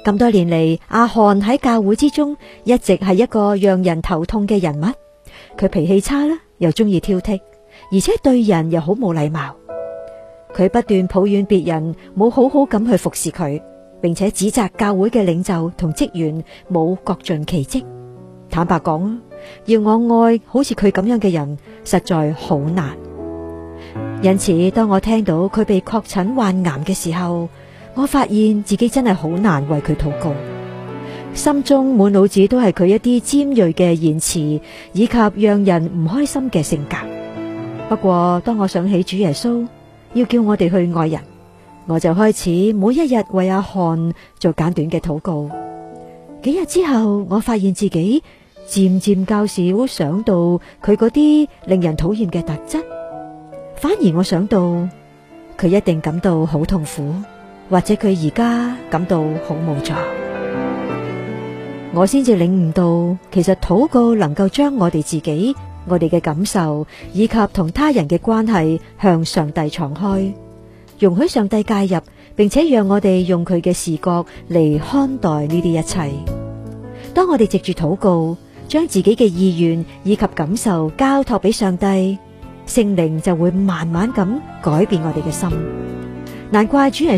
咁多年嚟，阿漢喺教會之中一直係一個讓人頭痛嘅人物。佢脾氣差啦，又中意挑剔，而且對人又好冇禮貌。佢不斷抱怨別人冇好好咁去服侍佢，並且指責教會嘅領袖同職員冇各盡其職。坦白講，要我愛好似佢咁樣嘅人，實在好難。因此，當我聽到佢被確診患癌嘅時候，我發現自己真係好難為佢禱告，心中滿腦子都係佢一啲尖銳嘅言辭，以及讓人唔開心嘅性格。不過，當我想起主耶穌要叫我哋去愛人，我就開始每一日為阿漢做簡短嘅禱告。幾日之後，我發現自己漸漸較少想到佢嗰啲令人討厭嘅特質，反而我想到佢一定感到好痛苦，或者佢而家感到好無助。我先至領悟到，其實禱告能夠將我哋自己、我哋嘅感受以及同他人嘅關係向上帝敞開，容許上帝介入，並且讓我哋用佢嘅視覺嚟看待呢啲一切。當我哋藉住禱告，將自己嘅意願以及感受交託俾上帝，聖靈就會慢慢咁改變我哋嘅心。難怪主耶